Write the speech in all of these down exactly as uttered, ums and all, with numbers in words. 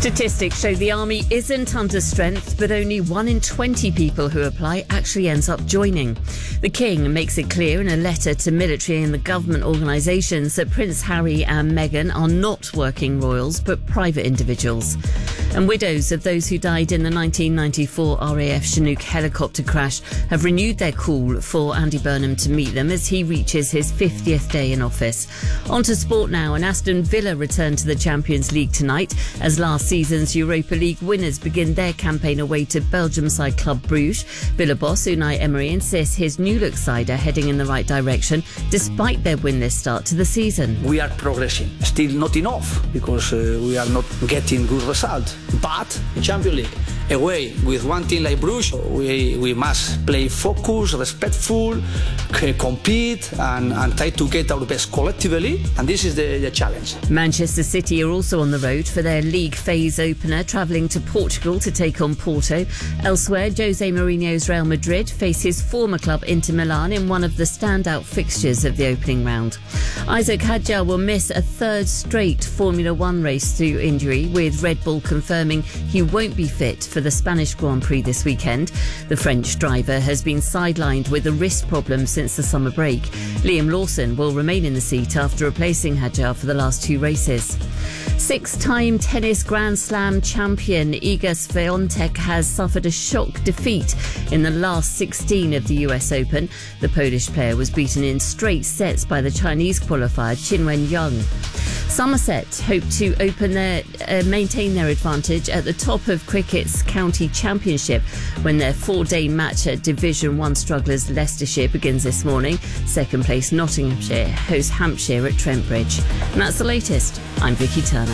Statistics show the army isn't under strength, but only one in twenty people who apply actually ends up joining. The King makes it clear in a letter to military and the government organisations that Prince Harry and Meghan are not working royals, but private individuals. And widows of those who died in the nineteen ninety-four R A F Chinook helicopter crash have renewed their call for Andy Burnham to meet them as he reaches his fiftieth day in office. On to sport now, and Aston Villa return to the Champions League tonight as last season's Europa League winners begin their campaign away to Belgium side Club Brugge. Villa boss Unai Emery insists his new-look side are heading in the right direction despite their winless start to the season. We are progressing, still not enough because uh, we are not getting good results. But in Champions League, away with one team like Bruges, we, we must play focused, respectful, c- compete and, and try to get our best collectively, and this is the, the challenge. Manchester City are also on the road for their league phase opener, travelling to Portugal to take on Porto. Elsewhere, Jose Mourinho's Real Madrid face his former club Inter Milan in one of the standout fixtures of the opening round. Isaac Hadjar will miss a third straight Formula One race through injury, with Red Bull confirming he won't be fit for the Spanish Grand Prix this weekend. The French driver has been sidelined with a wrist problem since the summer break. Liam Lawson will remain in the seat after replacing Hadjar for the last two races. Six-time tennis Grand Slam champion Iga Swiatek has suffered a shock defeat in the last sixteen of the U S Open. The Polish player was beaten in straight sets by the Chinese qualifier Qinwen Yang. Somerset hope to open their, uh, maintain their advantage at the top of cricket's county championship when their four-day match at Division One strugglers Leicestershire begins this morning. Second place Nottinghamshire hosts Hampshire at Trent Bridge. And that's the latest. I'm Vicky Turner.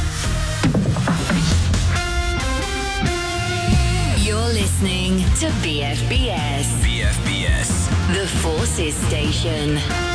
You're listening to B F B S. B F B S. The Forces Station.